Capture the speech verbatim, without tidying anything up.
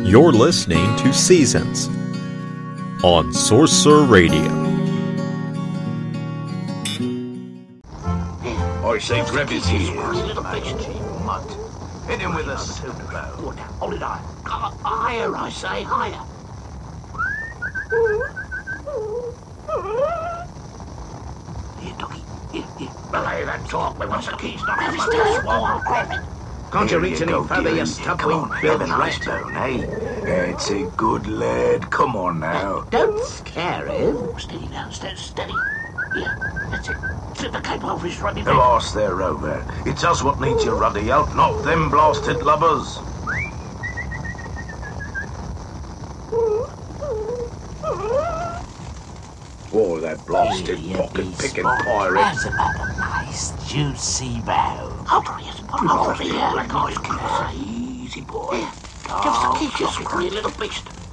You're listening to Seasons on Sorcerer Radio. I say grab his ears. Little bitch. Mutt. Hit him with a super. Hold it on. Higher, I say, higher. Here, doggy. Here, here. Belay that talk. We want the keys. Not have to swallow. Grab it. Can't you reach any further, you stub-winged building rat? Eh? It's a good lad. Come on now. Don't scare him. Steady now, steady, steady. Yeah, that's it. Slip the cape over his ruddy The neck. arse there, Rover. It's us what needs your ruddy help, not them blasted lubbers. Oh, that blasted pocket-picking pirate. That's about a nice, juicy bow. Hold on, yes. Hold on, here. Black eyes, keep us easy, boy. Give us the key, you screwy little beast.